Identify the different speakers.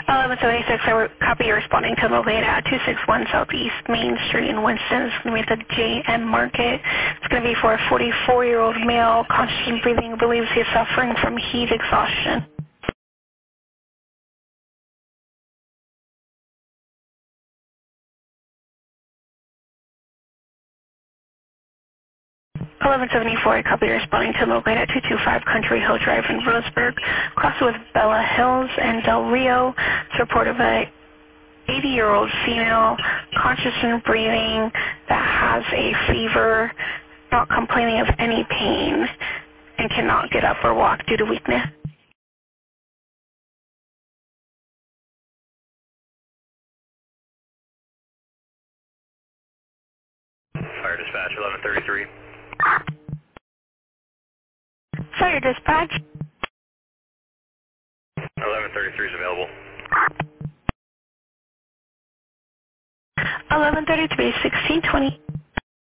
Speaker 1: 1176, I copy you responding to Lolita at 261 Southeast Main Street in Winston. It's going to be at the JM Market. It's going to be for a 44-year-old male, conscious and breathing, believes he is suffering from heat exhaustion. 1174, I copy you responding to Lolita at 225 Country Hill Drive in Roseburg. Cross with Bella Hills and Del Rio. It's report of a 80-year-old female, conscious and breathing, that has a fever, not complaining of any pain, and cannot get up or walk due to weakness.
Speaker 2: Fire dispatch, 1133.
Speaker 1: Fire dispatch.
Speaker 2: 1133 is available.
Speaker 1: 1133, 1620.